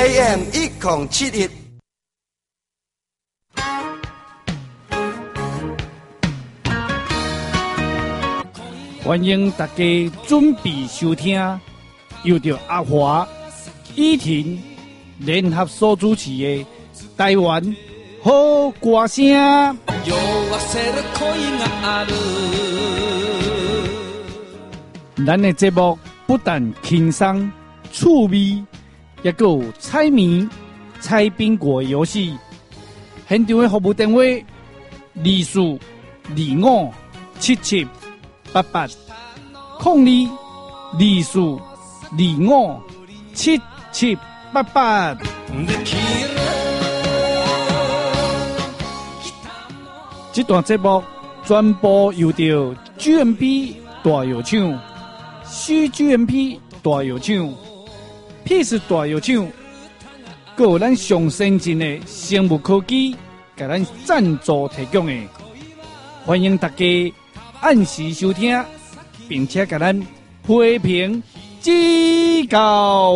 AM 1071。 欢迎大家准备收听，由着阿华、依婷联合所主持的台湾好歌声。咱的节目不但轻松趣味，也有猜谜、猜宾果游戏。现场的服务电话24-25-7788，02-25-7788。这段节目全部由着 GMP 大药厂、CGMP 大药厂、Peace 大药厂，还有咱上先进的生物科技，给咱赞助提供的。欢迎大家按时收听，并且给咱批评指教。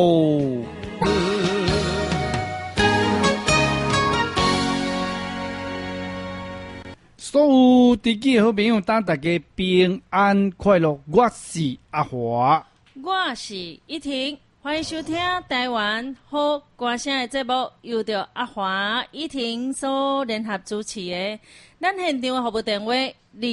所有地区的好朋友，大家平安快乐。我是阿华， 我是依婷，欢迎收听台湾好歌声的节目，由着阿华、依婷所联合主持的。咱现场的服务电话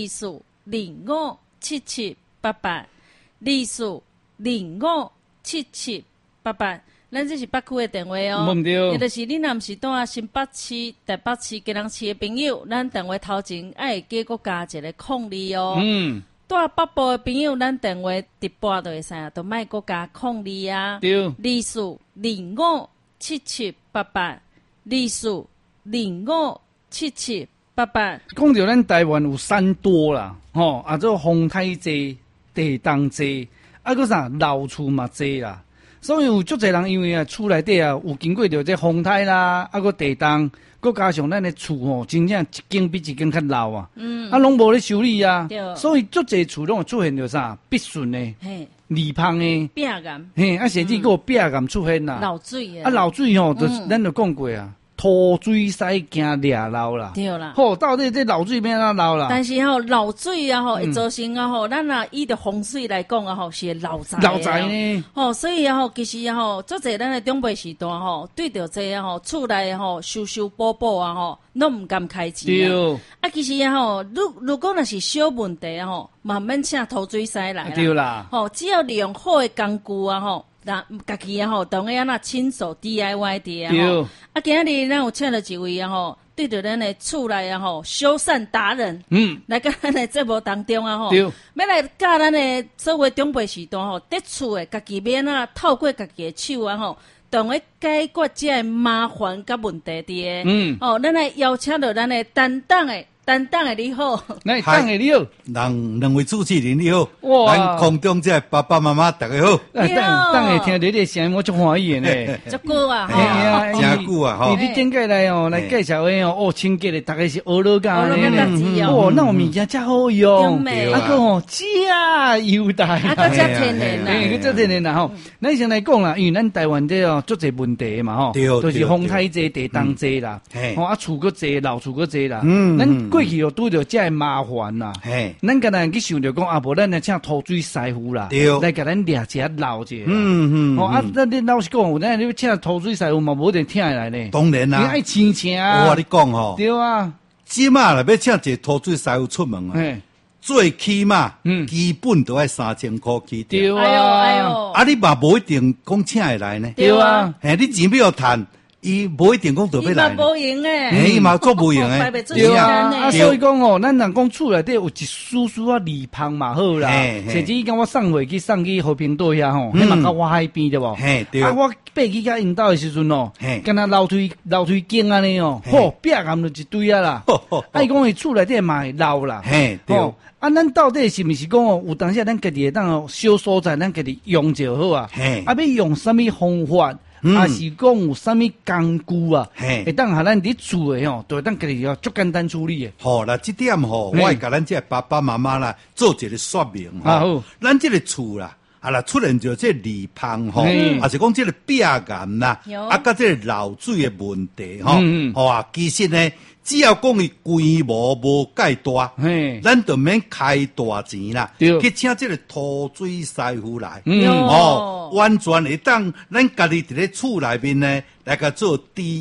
24-25-7788，24-25-7788。咱这是北区的电话哦，也就是你若不是住新北市、台北市、基隆市的朋友，咱电话头前爱记搁加一个02哦。住北部的朋友，咱电话直拨就会使啊，都莫搁加02啊。 对 ，24-25-7788，24-25-7788。 讲到咱台湾有山多啦，吼，做风台济、地动济，搁啥老厝嘛济啦。所以有足侪人因为厝内底有经过着这风台啦，搁地动，搁加上咱的厝吼，真正一间比一间较老啊。拢无咧修理啊，所以足侪厝拢出现着啥必顺的、泥芳的、 壁癌， 甚至搁有壁癌出现啦。 漏水漏水吼，咱就讲过啊。拖水塞惊掠漏啦， 对啦。 好，到底这漏水变哪漏啦？ 但是漏水啊会造成咱依着风水来讲是漏财。 漏财呢？ 所以其实足侪咱的长辈时代对着这厝内修补补拢唔敢开钱。 对。 其实如果那是小问题慢慢请拖水塞来啦。 对啦。 只要利用好的工具那家己当个那亲手 DIY 的今日咱有请了一位对着咱的厝内修缮达人，来跟咱的节目当中要来教咱的所谓长辈时代在厝的家己免透过家己的手当个解决这麻烦甲问题的。咱来邀请到咱的担当的你好， 来担的你好， 两位主持人你好，咱空中这爸爸妈妈大家好， 担的听你的声音我足欢喜的呢， 足久啊， 真久啊， 你顶个来来介绍的清洁的，大概是俄罗斯呢，那有物件真好用，个假优待， 个真天然啦， 个真天然啦咱先来讲啦，因为咱台湾这足侪问题嘛就是风台济、地动济啦，厝个济、老厝个济啦，咱过去拄着这麻烦啦，咱个人去想着讲无咱来请拖水师傅啦，来甲咱掠一漏者，咱你老实讲，咱你请拖水师傅嘛无一定听下来呢。 当然啦， 你爱请请啊。 我跟你讲对啊， 即马若要请一个拖水师傅出门啊，最起码基本都要3000块起跳。 对啊， 你嘛无一定讲请会来呢。 对啊， 你钱要趁。伊无一定讲特别来， 伊嘛无用诶， 伊嘛做无用诶， 对啊，所以讲咱人讲厝内底有一丝丝啊泥芳嘛好啦，甚至讲我送回去和平岛遐迄嘛到我海边对无？我爬去甲因兜诶时阵敢若楼梯间安尼壁岩就一堆啊啦，伊讲伊厝内底嘛会漏啦，咱到底是毋是讲有当时咱家己会当小所在咱家己用就好啊？要用什么方法？还是讲有啥物工具啊？会当下咱伫厝诶就会当家己足简单处理诶。 好啦，这点我会甲咱这爸爸妈妈啦做一个说明好，咱这个厝啦， 啊啦出现着这痢芳吼，啊是讲这个鼻癌啦，啊甲这个漏水的问题吼，吼啊，其实呢，只要讲伊规模无介大，咱就免开大钱啦，去请这个土水师傅来，哦，完全会当咱家己伫咧厝内面呢来个做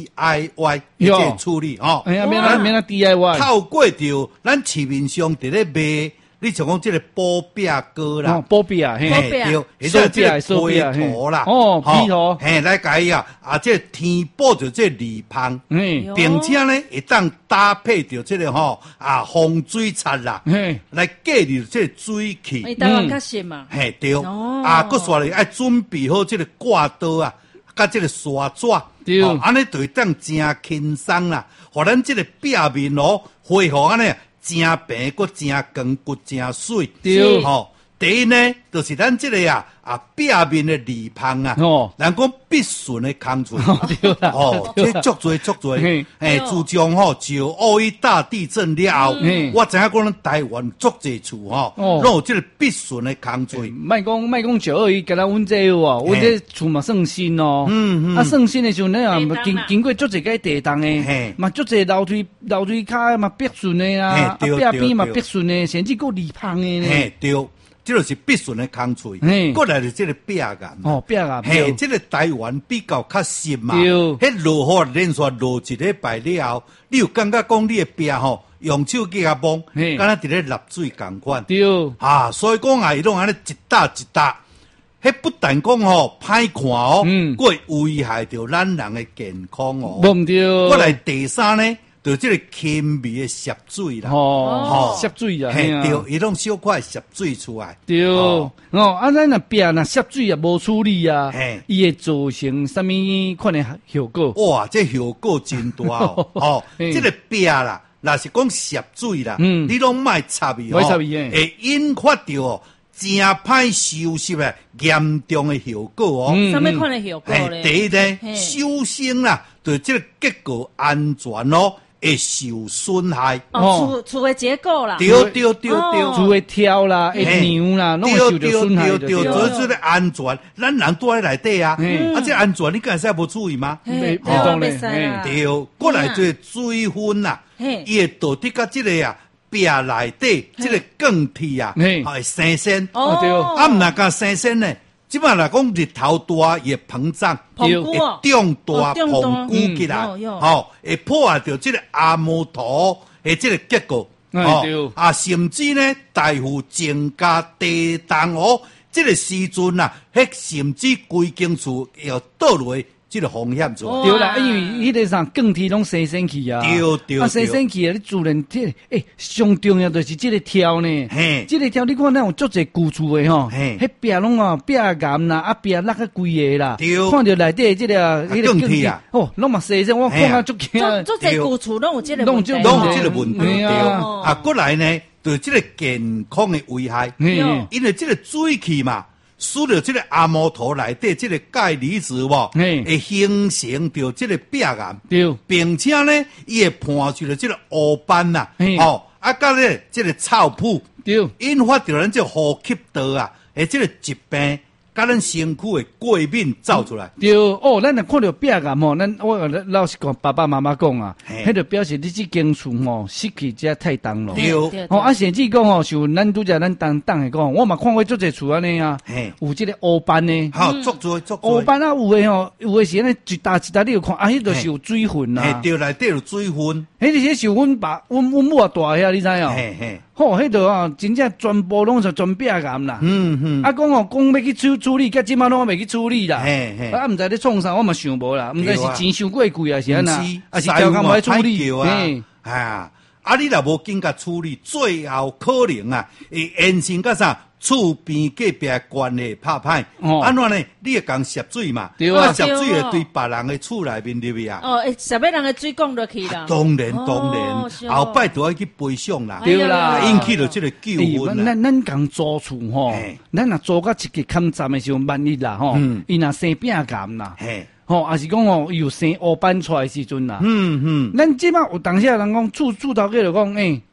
DIY 即个处理吼， 哎呀，免啦 DIY， 透过着咱市面上伫咧卖。你像讲这个保壁膏啦， 保壁啊， 对，或者这个皮涂啦， 皮涂， 来改啊，这填补着这痢芳，并且呢，会当搭配着这个防水擦啦，来隔离这水气。 台湾较新嘛， 对，啊，搁说咧爱准备好这个挂刀啊，甲这个刷纸，对，安尼就会当真轻松啦，互咱这个壁面恢复安尼。真平，搁真光，搁真水，对，吼。第一呢，就是咱这个壁面的痢芳啊，人讲必顺的空嘴，这足多，自从九二一大地震了后，我知影讲咱台湾足侪厝拢有这个必顺的空嘴。 莫讲921，敢若阮这有阮这厝嘛算新哦，算新的时候呢，经过足侪个地动的，嘛足侪楼梯骹嘛必顺的啊，壁边嘛必顺的，甚至够痢芳的呢， 对。这就是必顺的空嘴，过来是这个壁癌。 壁癌， 这个台湾比较较湿嘛，迄落雨连续落一礼拜了后，你有感觉讲你的壁用手去摸，敢若伫咧漏水共款。对，所以讲伊拢安尼一搭一搭，迄不但讲歹看过会危害着咱人的健康无对。 过来第三呢？就这个轻微的涉水啦， 涉水啊， 对，伊拢小块涉水出来， 对，咱那壁那涉水也无处理啊，伊会造成什么款的效果？ 哇，这效果真大哦！这个壁啦，若是讲涉水啦，你拢莫插伊会引发着真歹收拾的严重的效果什么款的效果咧？ 第一呢，首先啦，对这个结构安全会受损害厝的结构啦， 对， 厝的条啦、墙啦，拢会受到损害。 对，这个安全，咱人住在内底啊，这安全你敢使无注意吗？ 袂当咧， 对，过来这水分啦，伊会导致甲这个壁内底这个钢铁会生鏽，毋若甲生鏽呢？即摆来讲日头大也膨胀，会长大膨鼓起来，会破坏掉这个阿摩陀的这个结构，甚至呢大幅增加地动这个时阵甚至规间厝要倒落这个风险做。 对啦，因为迄个啥钢铁拢生鏽去啊， 对， 生鏽去啊，你自然上重要就是这个条呢，这个条你看咱有足侪旧厝的迄壁拢壁癌啦，壁落个规个啦，看到内底这个迄个钢铁拢嘛生鏽，我看啊足惊。 足侪旧厝拢有这个问题，对过来呢，对这个健康的危害，因为这个水气嘛。输了这个阿摩陀内底这个钙离子会形成着这个壁癌，并且呢，伊会伴出了这个乌斑呐，甲咧这个臭扑，引发着咱这呼吸道这个疾病。甲咱身躯的过敏走出来， 对咱若看到壁癌我老实讲，爸爸妈妈讲迄就表示你这间厝湿气遮太重了。 对， 甚至讲像咱拄则咱当的讲，我嘛看过足侪厝安尼有这个乌斑呢， 足多乌斑有的有的是安尼一搭一搭你有看迄就是有水分啦， 对，内底有水分， 迄就是受阮爸阮母大遐，你知影？迄度真正全部拢是全壁癌啦。讲讲要去处理，甲即马拢我未去处理啦。毋知咧创啥，我嘛想无啦。毋知是钱伤过贵啊，是安那？啊是交工无处理。 你若无紧甲处理，最后可能会延伸甲啥？厝边隔壁关系拍歹，安怎呢？你会讲涉水嘛？涉水会对别人的厝内面入去会涉别人的水讲落去啦。 当然，后摆就要去赔偿啦。 对啦， 引起了这个纠纷啦。 咱讲租厝咱若租到一个抗战的时候，万一啦伊若生病癌啦。还是讲有生乌斑出来的时阵啦。咱即马有当时人讲厝头家就讲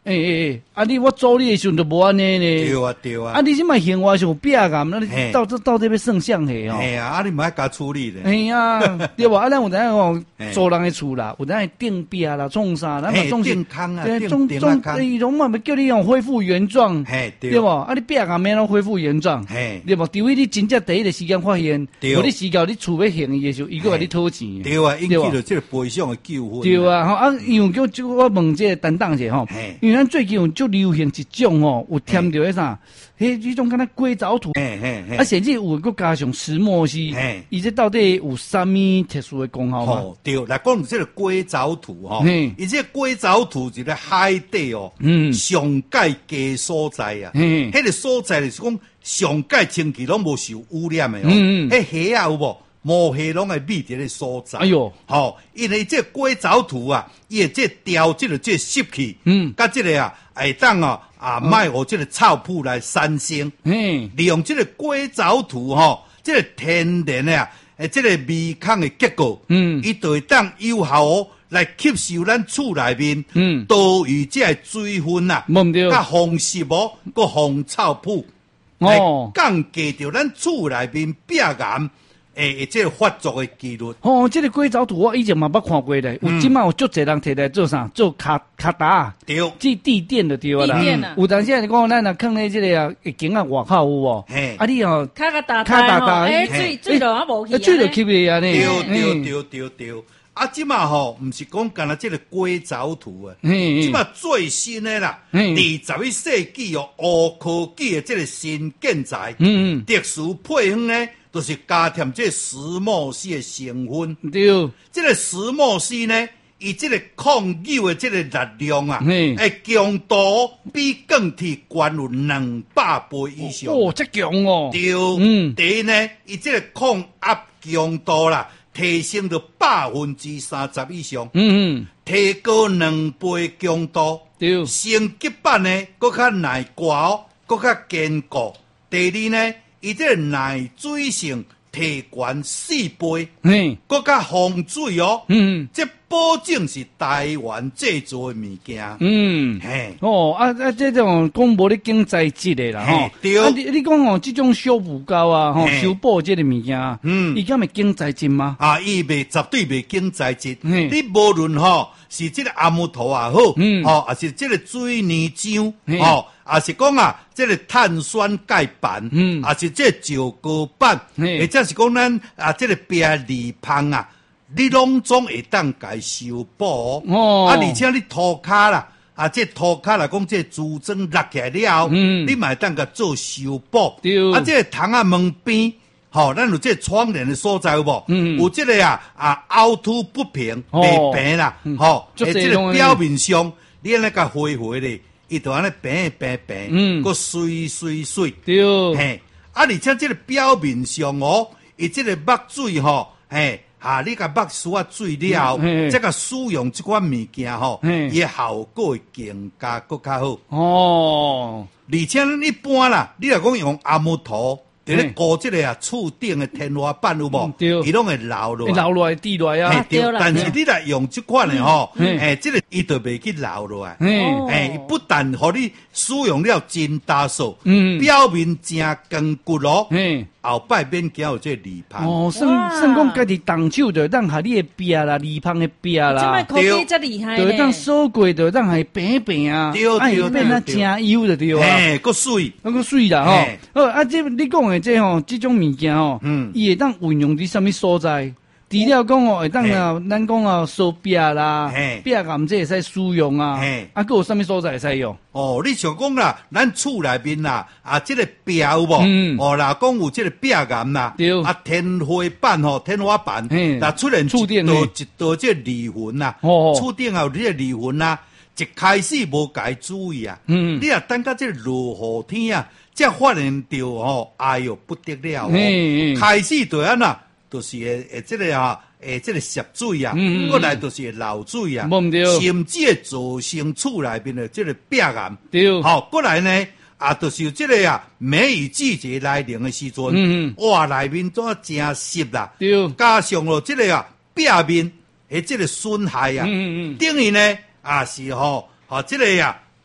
你我做你的时候就无安尼呢。 对啊。 你即摆行为上壁癌，那你到底要算啥货吼？ 你嘛要甲处理咧。 对吧？咱有当讲做人的厝啦，有当定壁啦，创啥，咱嘛总是定康啊， 总伊拢嘛要叫你恢复原状，对吧？你壁癌免恢复原状，对吧？除非你真正第一个时间发现，无你时间你厝要行伊的时候，伊个甲你讨钱。 对啊，引起了这个赔偿的纠纷。 对啊，因为叫我问这个担当者吼，因为咱最近就流行一种吼，有添着迄啥，迄种敢若硅藻土，甚至有个加上石墨烯，伊这到底有啥物特殊的功效吗？ 对，来讲这个硅藻土吼，伊这硅藻土是咧海底上界低所在啊，迄个所在就是讲上界清气拢无受污染的哦，迄虾啊有无？毛蟹拢会密伫咧所在，因为这硅藻土啊，伊会这调这个这湿气，甲这个会当卖互这个臭腐来产生，利用这个硅藻土这个天然的这个微孔的结构，伊就会当有效来吸收咱厝内面多余这个水分甲防湿个防臭腐，来降低掉咱厝内面壁癌。这个发作的几率。 这个硅藻土我以前嘛捌看过咧，有即摆有足侪人摕来做啥？做卡达， 对， 即地垫的对啦。 地垫啊， 有当时你讲咱若放咧这个会经外口有无？你卡达，水落啊无去， 水落去咧啊呢？ 对。即马毋是讲干那这个硅藻土啊，即马最新的啦，21世纪黑科技的这个新建材，特殊配方呢。就是加添这石墨烯的成分， 对， 这个石墨烯呢，伊这个抗氧的这个力量啊，强度比钢铁悬有200倍以上。 这强哦！ 对，第一呢，伊这个抗压强度啦，提升到30%以上，提高2倍强度。 对， 升级版呢，搁较耐刮搁较坚固。第二呢。伊这个耐水性提悬4倍，搁较防水哦。这保证是台湾制作的物件。 这种讲无咧经济质的啦，吼。对。你讲这种修补膏啊，修补这个物件，伊敢会经济质吗？ 伊绝对袂经济质。你无论是这个阿木头也好，还是这个水泥浆，也是讲这个碳酸钙板，也是这个石膏板，或者是讲咱这个壁泥芳啊，你拢总会当改修补而且你涂骹啦，这涂骹来讲，这组装落起来了后，你嘛会当甲做修补。这个窗门边，咱有这个窗帘的所在有无？有这个凹凸不平、白平啦，这个表面上，你安尼甲灰灰的。伊就安尼平，个水。 对， 而且这个表面上伊这个墨水你甲墨输水了后，这个使用这款物件伊效果会更加更较好。而且一般啦，你若讲用阿木头。伫咧固这个厝顶的天花板有无？伊拢会流落来，滴落啊。 对，但是你若用这款的这个伊就袂去流落来。不但互你使用了真踏实，表面真坚固咯。后摆免惊有这泥芳。 算讲家己动手就当下你的壁啦，泥芳的壁啦。 这摆科技真厉害就当扫过就当下平啊。 对， 变啊真油就对啊。 个水， 个水啦这你讲的这种物件伊会当运用伫什么所在？除了讲会当咱讲烧壁啦，壁癌这会使使用啊，还有什么所在会使用？ 你想讲啦，咱厝内面啦，这个壁有无？啦，讲有这个壁癌啦，天花板，出现一道这泥痕啦，厝顶有这个泥痕啦，一开始无解注意啊，你啊等到这落雨天啊，才发现到哎哟不得了开始就安那。就是这个这个涉水啊，过来就是漏水啊，甚至造成厝内面的这个壁癌。过来呢就是这个梅雨季节来临的时阵，哇，内面都真湿啦，加上了这个壁面的这个损害啊，等于呢是这个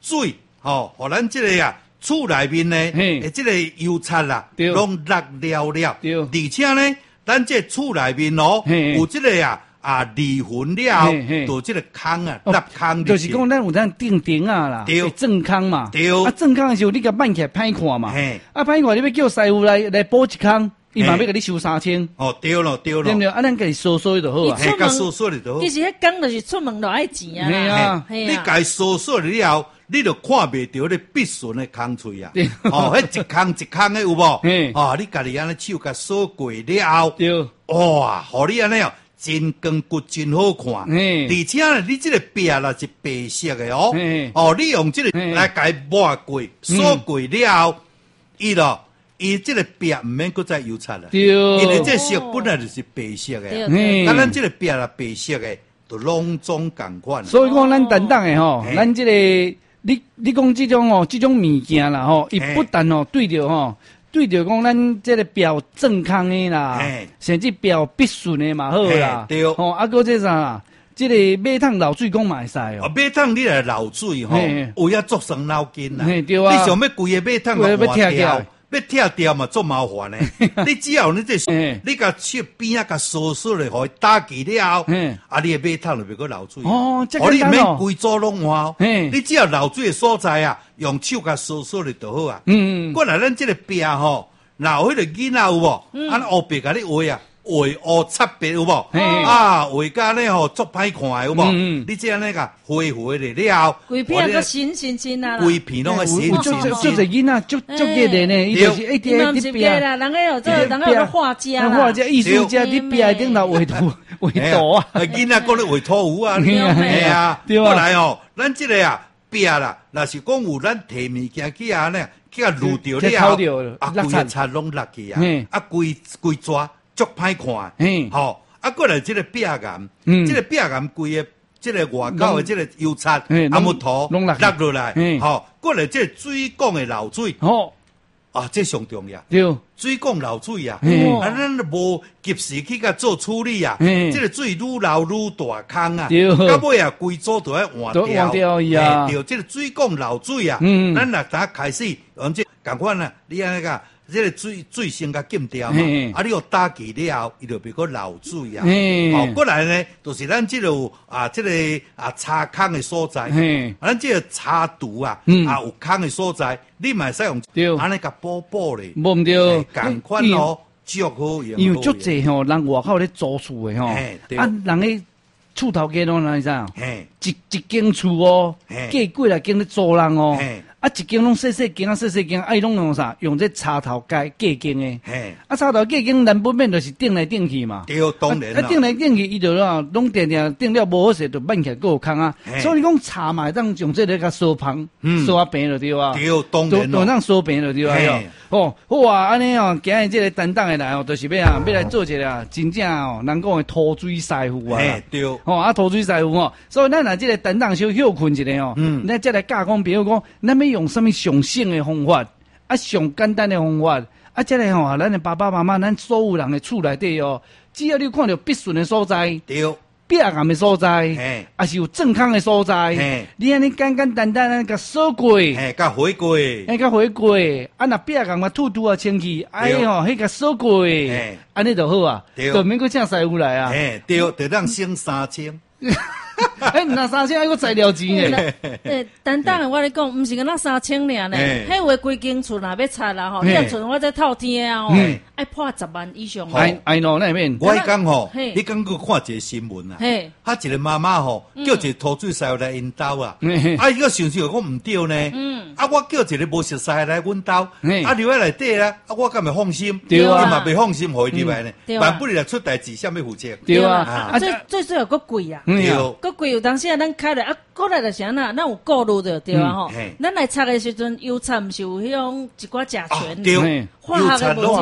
水，互咱这个啊厝内面呢，这个油漆啦，拢落了了，而且呢，咱这厝内面有这个离婚了，就这个空啊，落空就是讲咱有咱钉啦，正空嘛，正空的时候你甲办起来歹看嘛，歹看你要叫师傅来补一空。伊嘛要甲你收3000。 对了， 对不对？咱家己收就好啊。 甲收就好。 其实迄工就是出门就爱钱啊。 你家收了后，你就看袂到你必顺的空喙啊。迄一空一空的有无？你家己安尼手甲收过了后，哇，互你安尼哦，真光骨真好看。而且呢，你这个壁啦是白色的哦。你用这个来家抹过、收过了后，伊这个壁唔免搁再油漆啦，因为这色本来就是白色的，咱这个壁啦白色的，就拢总共款。 所以讲咱等等的吼，咱这个你讲这种物件啦吼，伊不但对着讲咱这个壁正康的啦，甚至壁必顺的嘛好啦，搁这啥啦？这个马桶漏水讲嘛会使哦。 马桶你来漏水吼，有影作伤脑筋啦。你想要规个马桶要拆掉。 要拆掉嘛，做麻烦呢。你只要你你甲手边啊，甲扫咧，互伊打起了后，你的马桶就袂搁漏水。你免规组拢换。你只要漏水的所在啊，用手甲扫咧就好啊。过来咱这个壁吼，若有迄个囡仔有无？按黑白甲你画啊。画黑漆白有无？画甲呢足歹看有无？你这样那个画咧了， 规片个新啊啦， 规片拢个新。 就囡仔足热的呢，伊就是一点一点啦，人个有画家啦， 画家艺术家，你壁顶头画图啊， 囡仔讲咧画图有啊， 系啊， 过来咱这个壁啦，若是讲有咱摕物件去呢，去撸掉了，规个擦拢落去啊，规抓。足歹看，过来这个壁岩，这个壁岩规个，这个外口的这个油漆、木头落落来，过来这个水管的漏水，这上重要。水管漏水啊，咱无及时去甲做处理啊，这个水愈漏愈大坑啊，到尾啊规组都要换掉伊啊。对，这个水管漏水啊，咱若打开始用这共款啊，你安尼个。这个水先甲禁掉嘛，你要打起了后，伊就别个漏水啊。过来呢，就是咱这个这个插坑的所在，咱这个插堵啊，有坑的所在，你嘛使用安尼甲补咧， 无唔对， 共款足好用。 因为足济人外口咧租厝的人咧厝头家拢安怎？一间厝隔过来间咧租人一间拢细间，伊拢用啥？用这插头架间的。插头架间难不免就是顶来顶去嘛。 对，当然顶来顶去，伊就拢定顶了无好势，就慢起来有空啊。所以你讲插嘛，当用这个甲烧香，烧啊平就对啊。 对，当然都当烧平就对啊。好啊，安尼今日这个担当的来就是要来做一个真正人讲的拖水师傅啊。 对。 拖水师傅所以咱若这个担当小休困一下咱再来教讲，比如讲，咱要用什么上省的方法，上简单的方法，这个咱的爸爸妈妈，咱所有人的厝内底只要你看到必顺的所在， 对， 壁岩的所在，是有正康的所在，你安尼简单甲扫过， 甲回过， 若壁岩嘛吐清气，迄个扫过，安尼就好啊，就免去请师傅来啊， 对，就当省3000。 那3000还个材料钱呢？ 等等，我咧讲，唔是个那3000尔呢，迄话规间厝若要拆啦吼，要厝我再透天啊吼，爱破10万以上。 I know 那边， 我讲你刚刚看一个新闻啊，一个妈妈叫一个拖水师傅来因兜啊，伊个想想讲唔对呢，我叫一个无熟悉来阮兜，留在内底啦，我敢会放心，伊嘛袂放心，互伊入来呢，万不然出代志，啥物负责？ 对啊，最主要个贵啊，个贵有当时咱开了过来就是安那，咱有顾虑着对啊吼，咱来拆的时阵油漆毋是有迄种一寡甲醛， 对，油漆拢有迄款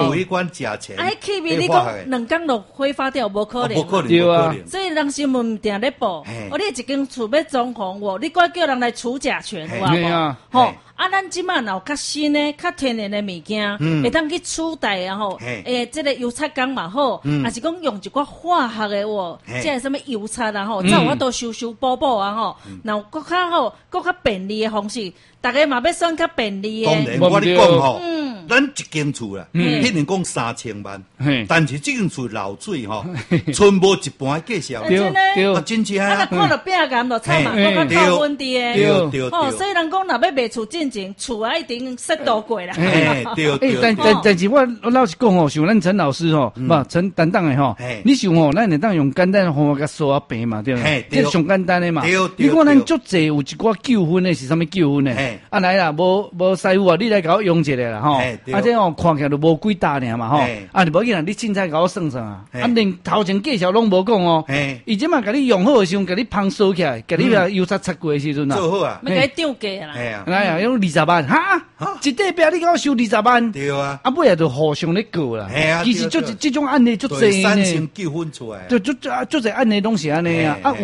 加钱。 哎，气味你讲2天就挥发掉，无可能。 无可能， 对啊。 所以人新闻定咧报，你一间厝要装潢，你怪叫人来除甲醛，有无？吼。咱即马若有较新的、较天然的物件，会当去取代啊吼，这个油擦工嘛好，还是讲用一寡化学的即个什么油擦啊吼，才有法度修修补补啊吼，然后更较好、更较便利的方式，大家嘛要选较便利的。 当然，我你讲吼，咱一间厝啦，迄年讲3000万，但是这间厝漏水吼，剩无一半价钱。 对， 真正啊，看到饼干就惨嘛，更较靠问题的。 对， 所以人讲若要卖厝进前，厝啊一定适度过啦。 但是我老实讲吼，像咱陈老师吼，陈担当的吼，你想吼，咱会当用简单的方法甲梳啊平嘛，对不对？这上简单的嘛。你看咱足济有一寡纠纷的是啥物纠纷的？啊来啦，无师傅啊，你来甲我用一个啦吼。啊这吼看起来就无几大尔嘛吼。啊你无紧啦，你凊彩甲我算算啊。啊连头前介绍拢无讲哦。伊即马甲你用好的时候，甲你芳收起来，甲你油擦擦过的时阵啊。 做好啊。 要甲你涨价啦。 哎呀，用20万哈，一块表你甲我收20万。 对啊。 啊尾啊就互相咧告啦。其实这种案例足济呢。 3层纠纷出来。 就足济案例拢是安尼啊。